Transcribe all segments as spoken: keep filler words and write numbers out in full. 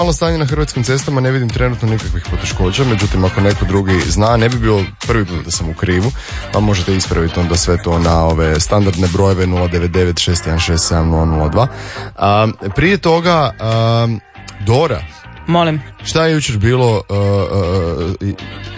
Malo stanje na hrvatskim cestama, ne vidim trenutno nikakvih poteškoća, međutim ako neko drugi zna, ne bi bilo prvi put da sam u krivu, pa možete ispraviti onda sve to na ove standardne brojeve nula devet devet šest jedan šest sedam nula nula dva. A, prije toga, a, Dora. Molim. Šta je jučer bilo, uh, uh, i,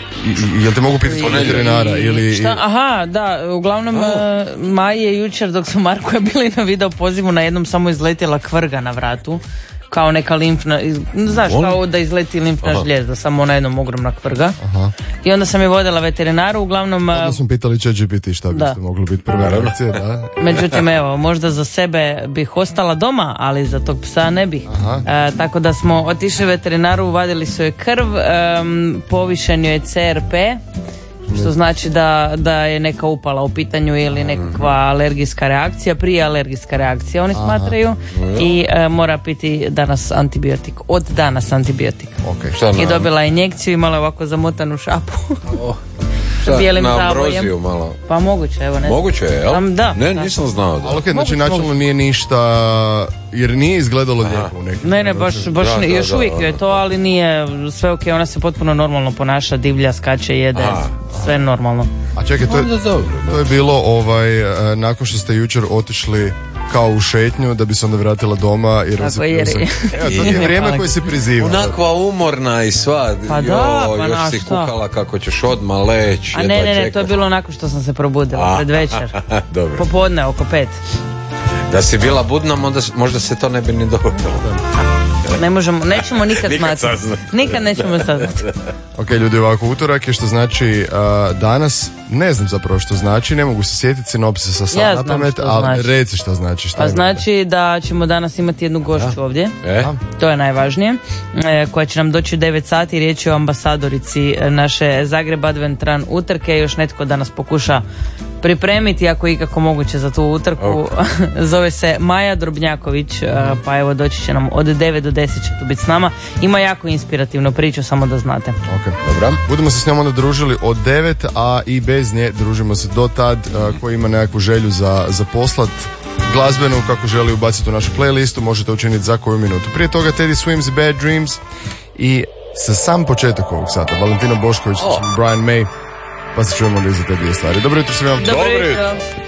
i, jel te mogu pitati od veterinara? Ili, šta? Aha, da, uglavnom uh, Maji je jučer dok su Marko je bili na video pozivu na jednom samo izletjela kvrga na vratu. Kao neka limfna, znaš, kao da izleti limfna žljezda, samo ona jednom ogromna kvrga. Aha. I onda sam je vodila veterinaru, uglavnom... Onda smo pitali Chat G P T šta biste mogli biti prve reakcije, da. Međutim, evo, možda za sebe bih ostala doma, ali za tog psa ne bih. E, tako da smo otišli veterinaru, vadili su joj krv, um, povišen joj je C R P, što znači da, da je neka upala u pitanju ili nekakva alergijska reakcija, prije alergijska reakcija oni smatraju. Aha. I e, mora piti danas antibiotik, od danas antibiotik. Okay. I dobila je injekciju, imala je ovako zamotanu šapu. Oh. Šta, bijelim na zavojem. ambroziju malo? Pa moguće, evo ne. Moguće je, jel? Um, da. Ne, da. nisam znao da. Ali ok, znači načelno nije ništa, jer nije izgledalo lijepo u nekim. Ne, ne, baš, baš da, ne, da, još da, uvijek da, je to, ali nije sve ok, ona se potpuno normalno ponaša, divlja, skače, jede, aha, sve normalno. A čekaj, to je, to je bilo ovaj, nakon što ste jučer otišli kao u šetnju da bi se onda vratila doma i razipio se. Evo, to je vrijeme koje se priziva. Onakva umorna i sva. Pa da, jo, pa još na si šta? Kukala kako ćeš odmah leći. A ne, ne, ne, to je bilo nakon što sam se probudila, pred večer. Dobro. Popodne, oko pet. Da si bila budna, možda, možda se to ne bi ni dogodilo. Ne možemo, nećemo nikad Nikad znati. saznati. Nikad nećemo saznati. Ok, ljudi, ovako, utorak je što znači uh, danas, ne znam zapravo što znači, ne mogu se sjetiti sinopsisa sad Ja na znam pamet, što ali znači. reci što znači. Šta Pa je znači da ćemo danas imati jednu gošću ovdje. E? To je najvažnije. E, koja će nam doći u devet sati. Riječ je o ambasadorici naše Zagreb Advent Run utrke. Još netko danas pokuša pripremiti ako je ikako moguće za tu utrku. Okay. Zove se Maja Drobnjaković, pa evo doći će nam od devet do deset će tu biti s nama. Ima jako inspirativnu priču, samo da znate. Ok, dobro. Budemo se s njom onda družili od devet, a i bez nje družimo se do tad. Ko ima nekakvu želju za, za poslat glazbenu kako želi ubaciti u našu playlistu, možete učiniti za koju minutu. Prije toga Teddy Swims, Bad Dreams i sa sam početak ovog sata Valentino Bošković, oh. Brian May, pa se čujemo onda i za te dvije stvari. Dobro jutro svima. Dobro jutro.